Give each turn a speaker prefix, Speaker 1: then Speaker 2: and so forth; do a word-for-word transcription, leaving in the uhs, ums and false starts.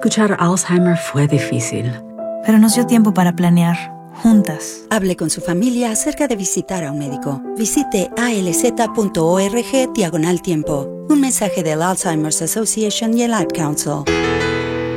Speaker 1: escuchar Alzheimer fue difícil.
Speaker 2: Pero nos dio tiempo para planear, juntas.
Speaker 3: Hable con su familia acerca de visitar a un médico. Visite alz.org diagonal tiempo. Un mensaje del Alzheimer's Association y el Ad Council.